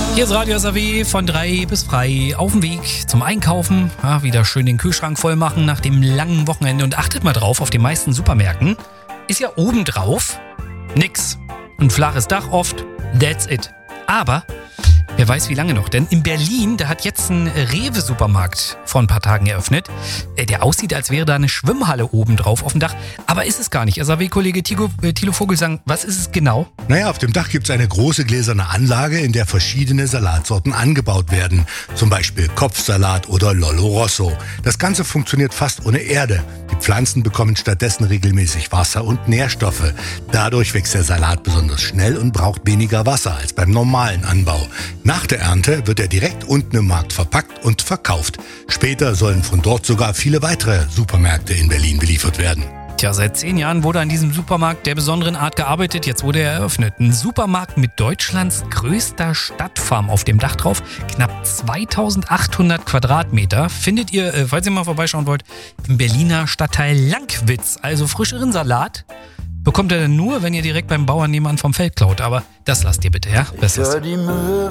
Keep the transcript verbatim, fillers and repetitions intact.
Hier ist Radio S A W von drei bis frei auf dem Weg zum Einkaufen. Ja, wieder schön den Kühlschrank voll machen nach dem langen Wochenende. Und achtet mal drauf, auf den meisten Supermärkten ist ja obendrauf nix. Ein flaches Dach oft, that's it. Aber wer weiß wie lange noch, denn in Berlin, da hat jetzt ein Rewe-Supermarkt vor ein paar Tagen eröffnet, der aussieht, als wäre da eine Schwimmhalle oben drauf auf dem Dach, aber ist es gar nicht. S A W-Kollege Thilo, äh, Thilo Vogelsang, was ist es genau? Naja, auf dem Dach gibt es eine große gläserne Anlage, in der verschiedene Salatsorten angebaut werden. Zum Beispiel Kopfsalat oder Lollo Rosso. Das Ganze funktioniert fast ohne Erde. Die Pflanzen bekommen stattdessen regelmäßig Wasser und Nährstoffe. Dadurch wächst der Salat besonders schnell und braucht weniger Wasser als beim normalen Anbau. Nach der Ernte wird er direkt unten im Markt verpackt und verkauft. Später sollen von dort sogar viele weitere Supermärkte in Berlin beliefert werden. Tja, seit zehn Jahren wurde an diesem Supermarkt der besonderen Art gearbeitet. Jetzt wurde er eröffnet. Ein Supermarkt mit Deutschlands größter Stadtfarm auf dem Dach drauf. Knapp zweitausendachthundert Quadratmeter. Findet ihr, äh, falls ihr mal vorbeischauen wollt, im Berliner Stadtteil Lankwitz. Also frischeren Salat bekommt ihr dann nur, wenn ihr direkt beim Bauern nebenan vom Feld klaut. Aber das lasst ihr bitte, ja? Das ist